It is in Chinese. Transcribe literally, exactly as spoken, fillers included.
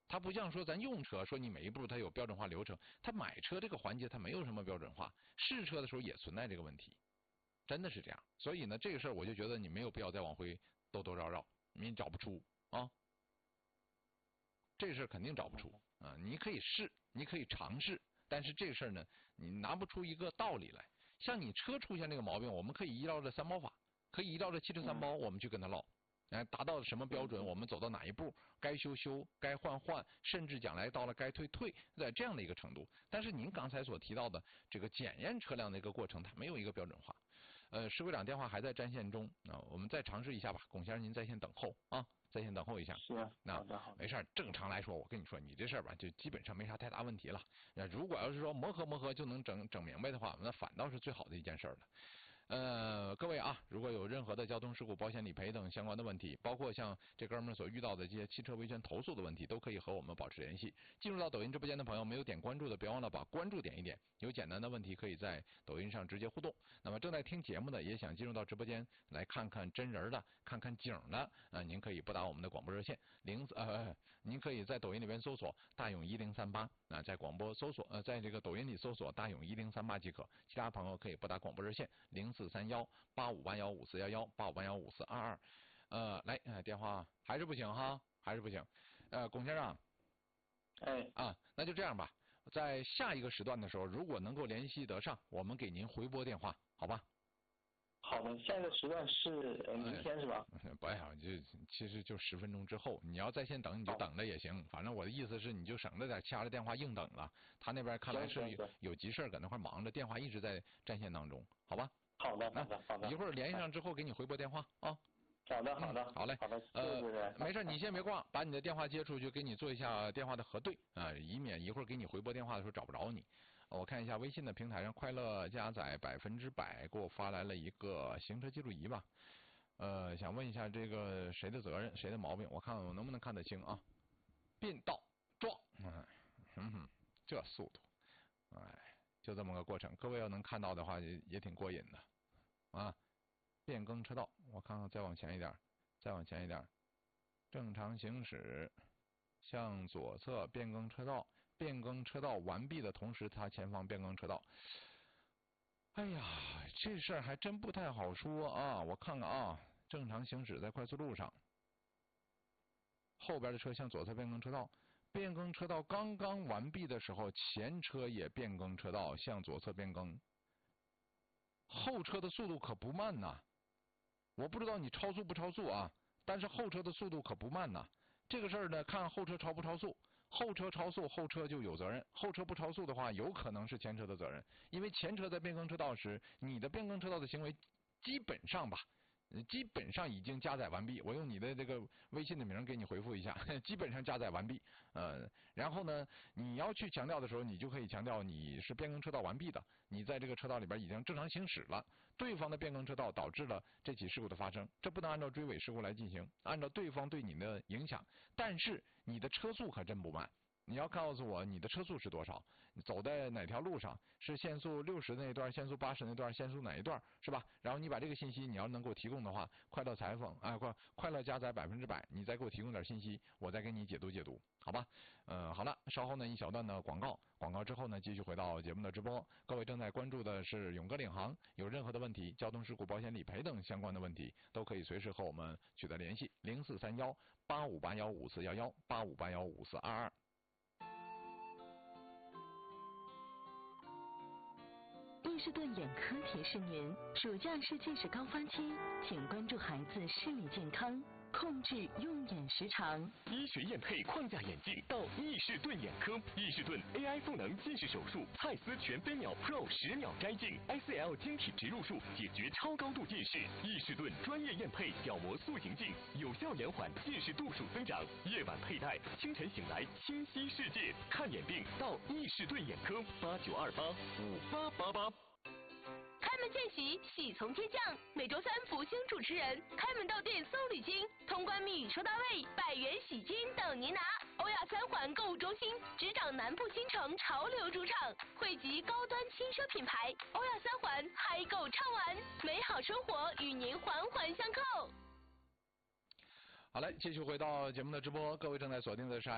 它不像说咱用车，说你每一步它有标准化流程，它买车这个环节它没有什么标准化，试车的时候也存在这个问题，真的是这样。所以呢，这个事儿我就觉得你没有必要再往回兜兜绕绕，你找不出啊，这事儿肯定找不出啊。你可以试，你可以尝试，但是这个事儿呢，你拿不出一个道理来。像你车出现这个毛病，我们可以依照着三包法，可以依照着汽车三包，我们去跟他唠。哎，达到什么标准，我们走到哪一步，该修修，该换换，甚至将来到了该退退，在这样的一个程度。但是您刚才所提到的这个检验车辆的一个过程，它没有一个标准化。呃，石会长电话还在占线中啊，我们再尝试一下吧。龚先生，您在线等候啊，在线等候一下。 是啊， 那好的好的， 没事，正常来说，我跟你说，你这事儿吧，就基本上没啥太大问题了。那如果要是说磨合磨合就能整整明白的话，那反倒是最好的一件事了。呃，各位啊，如果有任何的交通事故、保险理赔等相关的问题，包括像这哥们儿所遇到的这些汽车维权投诉的问题，都可以和我们保持联系。进入到抖音直播间的朋友，没有点关注的，别忘了把关注点一点。有简单的问题，可以在抖音上直接互动。那么正在听节目的，也想进入到直播间来看看真人的、看看景的，啊、呃，您可以拨打我们的广播热线零呃，您可以在抖音里边搜索大勇一零三八啊，在广播搜索呃，在这个抖音里搜索大勇一零三八即可。其他朋友可以拨打广播热线零四三幺八五八幺五四幺幺八五八幺五四二二。呃，来，呃，电话还是不行哈，还是不行。呃，龚先生， 哎啊，那就这样吧，在下一个时段的时候，如果能够联系得上，我们给您回拨电话，好吧？ 好的，下一个时段是呃明天是吧？ 哎、不要，就其实就十分钟之后，你要在线等你就等着也行，反正我的意思是你就省着点掐着电话硬等了。他那边看来是有有急事搁那块忙着，电话一直在占线当中，好吧？ 好的好的好的， 一会儿联系上之后给你回拨电话啊。 好的好的、 嗯，好嘞， 好的， 呃， 谢谢。 没事，你先别挂，把你的电话接出去，给你做一下电话的核对啊，以免一会儿给你回拨电话的时候找不着你。我看一下微信的平台上，快乐加载百分之百给我发来了一个行车记录仪吧，呃，想问一下这个谁的责任，谁的毛病？我看我能不能看得清啊？变道撞，嗯哼，这速度，哎，就这么个过程。各位要能看到的话，也也挺过瘾的啊。变更车道，我看看再往前一点，再往前一点，正常行驶，向左侧变更车道，变更车道完毕的同时，它前方变更车道。哎呀，这事儿还真不太好说啊！我看看啊，正常行驶在快速路上，后边的车向左侧变更车道，变更车道刚刚完毕的时候，前车也变更车道向左侧变更，后车的速度可不慢呐。我不知道你超速不超速啊，但是后车的速度可不慢呐。这个事儿呢，看后车超不超速。后车超速，后车就有责任；后车不超速的话，有可能是前车的责任。因为前车在变更车道时，你的变更车道的行为基本上吧，基本上已经加载完毕。我用你的这个微信的名给你回复一下，基本上加载完毕。呃，然后呢，你要去强调的时候，你就可以强调你是变更车道完毕的，你在这个车道里边已经正常行驶了，对方的变更车道导致了这起事故的发生，这不能按照追尾事故来进行，按照对方对你的影响，但是你的车速可真不慢。你要告诉我你的车速是多少？你走在哪条路上？是限速六十的那段，限速八十那段，限速哪一段，是吧？然后你把这个信息你要能给我提供的话，快乐采访啊，快快乐加载百分之百，你再给我提供点信息，我再给你解读解读，好吧？呃，好了，稍后呢一小段的广告，广告之后呢继续回到节目的直播。各位正在关注的是勇哥领航，有任何的问题，交通事故、保险理赔等相关的问题，都可以随时和我们取得联系，零四三幺八五八幺五四幺幺八五八幺五四二二。 伊士顿眼科提示您：暑假是近视高发期，请关注孩子视力健康，控制用眼时长。 医学验配框架眼镜到伊士顿眼科，伊士顿 A I 赋能近视手术，蔡司全飞秒 Pro 十秒摘镜 ，S L 晶体植入术解决超高度近视。伊士顿专业验配角膜塑形镜，有效延缓近视度数增长。夜晚佩戴，清晨醒来清晰世界。看眼病到伊士顿眼科，八九二八五八八八。 开门见喜，喜从天降。每周三福星主持人开门到店搜礼金，通关密语收到位，百元喜金等您拿。欧亚三环购物中心执掌南部新城潮流主场，汇集高端轻奢品牌。欧亚三环嗨购畅玩，美好生活与您环环相扣。 好嘞，继续回到节目的直播，各位正在锁定的是